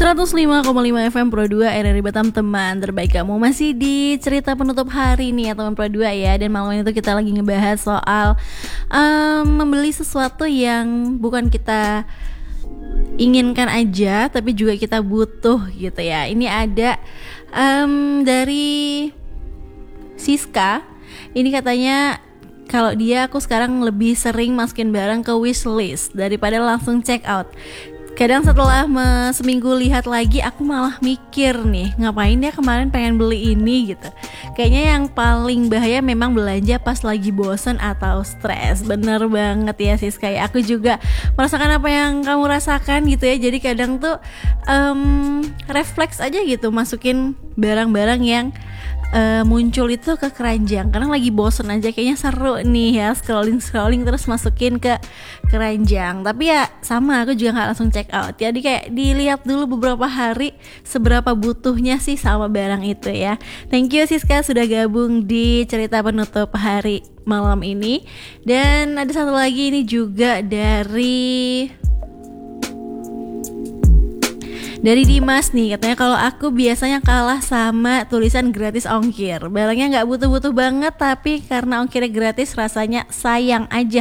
105,5 FM Pro 2 RRI Batam, teman terbaik kamu. Masih di cerita penutup hari nih ya teman Pro 2 ya. Dan malam ini tuh kita lagi ngebahas soal membeli sesuatu yang bukan kita inginkan aja, tapi juga kita butuh gitu ya. Ini ada dari Siska. Ini katanya kalau aku sekarang lebih sering masukin barang ke wishlist daripada langsung check out. Kadang setelah seminggu lihat lagi, aku malah mikir nih, ngapain dia kemarin pengen beli ini gitu. Kayaknya yang paling bahaya memang belanja pas lagi bosen atau stres. Bener banget ya sis, kayak aku juga merasakan apa yang kamu rasakan gitu ya. Jadi kadang tuh refleks aja gitu, masukin barang-barang yang muncul itu ke keranjang karena lagi bosen aja, kayaknya seru nih ya scrolling terus masukin ke keranjang. Tapi ya sama, aku juga nggak langsung check out. Jadi kayak dilihat dulu beberapa hari seberapa butuhnya sih sama barang itu ya. Thank you Siska sudah gabung di cerita penutup hari malam ini. Dan ada satu lagi ini juga dari Dimas nih, katanya kalau aku biasanya kalah sama tulisan gratis ongkir. Barangnya nggak butuh-butuh banget, tapi karena ongkirnya gratis rasanya sayang aja